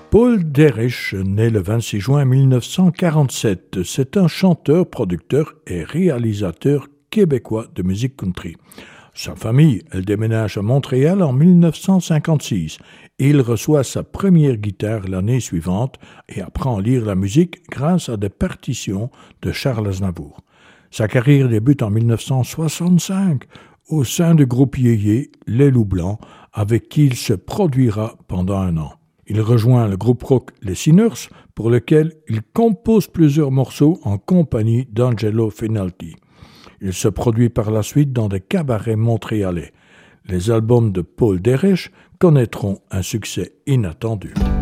Paul Derich naît le 26 juin 1947. C'est un chanteur, producteur et réalisateur québécois de musique country. Sa famille, elle déménage à Montréal en 1956 et il reçoit sa première guitare l'année suivante et apprend à lire la musique grâce à des partitions de Charles Aznavour. Sa carrière débute en 1965 au sein du groupe Yéyé, Les Loups Blancs, avec qui il se produira pendant un an. Il rejoint le groupe rock Les Sinners, pour lequel il compose plusieurs morceaux en compagnie d'Angelo Finalti. Il se produit par la suite dans des cabarets montréalais. Les albums de Paul Derich connaîtront un succès inattendu.